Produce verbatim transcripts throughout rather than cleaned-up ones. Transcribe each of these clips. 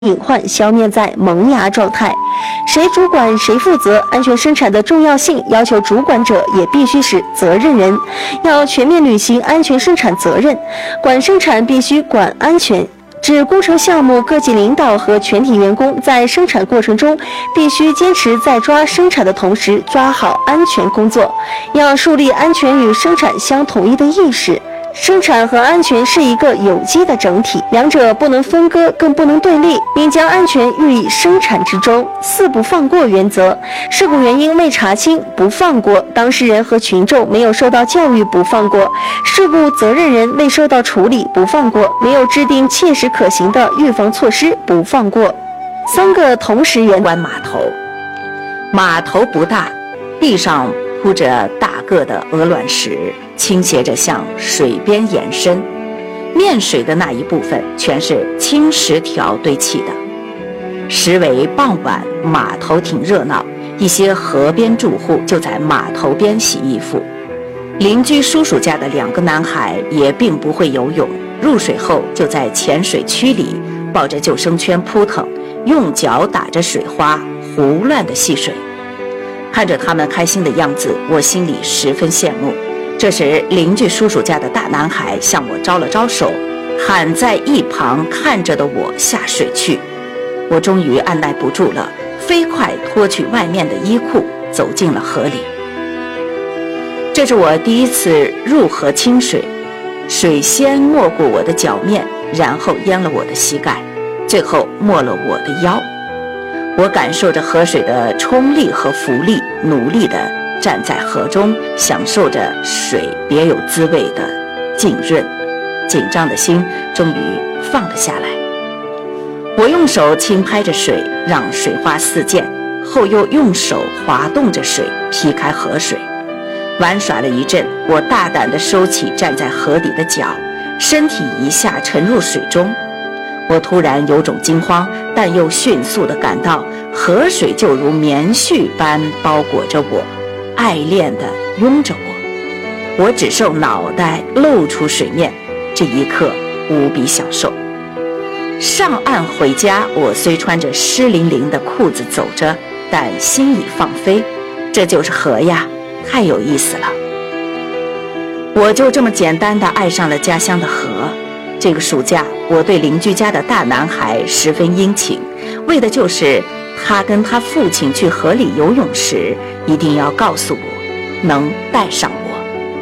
隐患消灭在萌芽状态。谁主管谁负责，安全生产的重要性要求主管者也必须是责任人，要全面履行安全生产责任。管生产必须管安全。指工程项目各级领导和全体员工在生产过程中必须坚持在抓生产的同时抓好安全工作，要树立安全与生产相统一的意识。生产和安全是一个有机的整体，两者不能分割，更不能对立，应将安全寓以生产之中。四不放过原则：事故原因未查清，不放过；当事人和群众没有受到教育，不放过；事故责任人未受到处理，不放过；没有制定切实可行的预防措施，不放过。三个同时原关码头，码头不大，地上铺着大个的鹅卵石，倾斜着向水边延伸，面水的那一部分全是青石条堆砌的。时为傍晚，码头挺热闹，一些河边住户就在码头边洗衣服。邻居叔叔家的两个男孩也并不会游泳，入水后就在浅水区里抱着救生圈扑腾，用脚打着水花，胡乱地戏水。看着他们开心的样子，我心里十分羡慕。这时邻居叔叔家的大男孩向我招了招手，喊在一旁看着的我下水去。我终于按耐不住了，飞快脱去外面的衣裤，走进了河里。这是我第一次入河清水，水先没过我的脚面，然后淹了我的膝盖，最后没了我的腰。我感受着河水的冲力和浮力，努力地站在河中，享受着水别有滋味的浸润，紧张的心终于放了下来。我用手轻拍着水，让水花四溅，后又用手滑动着水，劈开河水。玩耍了一阵，我大胆地收起站在河底的脚，身体一下沉入水中。我突然有种惊慌，但又迅速地感到河水就如棉絮般包裹着我，爱恋地拥着我。我只受脑袋露出水面，这一刻无比享受。上岸回家，我虽穿着湿淋淋的裤子走着，但心已放飞。这就是河呀，太有意思了。我就这么简单地爱上了家乡的河。这个暑假，我对邻居家的大男孩十分殷勤，为的就是他跟他父亲去河里游泳时，一定要告诉我，能带上我。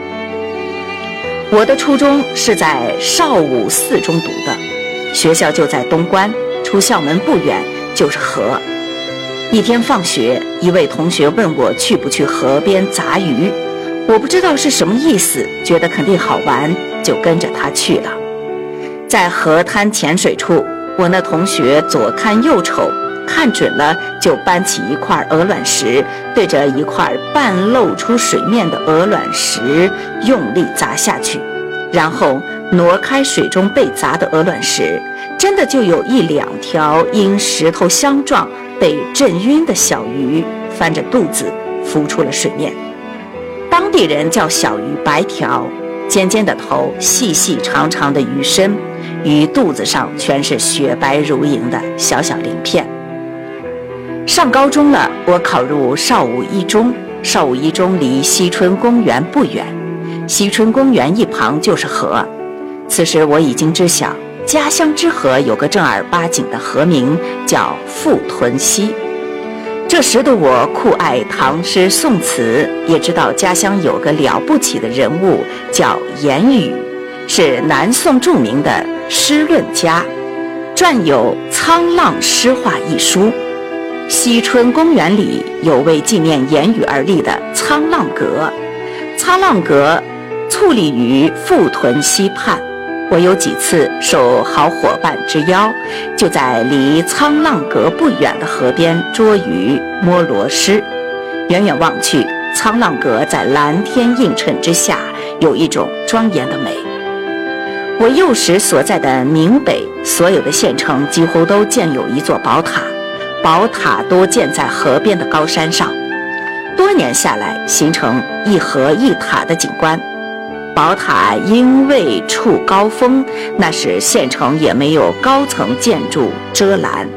我的初中是在少武四中读的，学校就在东关，出校门不远就是河。一天放学，一位同学问我去不去河边砸鱼，我不知道是什么意思，觉得肯定好玩，就跟着他去了。在河滩浅水处，我那同学左看右瞅，看准了就搬起一块鹅卵石，对着一块半露出水面的鹅卵石用力砸下去，然后挪开水中被砸的鹅卵石，真的就有一两条因石头相撞被震晕的小鱼翻着肚子浮出了水面。当地人叫小鱼白条，尖尖的头，细细长长的鱼身，鱼肚子上全是雪白如银的小小鳞片。上高中了，我考入少武一中。少武一中离西春公园不远，西春公园一旁就是河。此时我已经知晓，家乡之河有个正儿八经的河名，叫富屯溪。这时的我酷爱唐诗宋词，也知道家乡有个了不起的人物叫严语，是南宋著名的诗论家，撰有《沧浪诗话》一书。西春公园里有为纪念严语而立的沧浪阁，沧浪阁矗立于富屯溪畔。我有几次受好伙伴之邀，就在离沧浪阁不远的河边捉鱼摸螺蛳。远远望去，沧浪阁在蓝天映衬之下，有一种庄严的美。我幼时所在的闽北，所有的县城几乎都建有一座宝塔，宝塔多建在河边的高山上，多年下来形成一河一塔的景观。 宝塔因未处高峰，那时县城也没有高层建筑遮拦。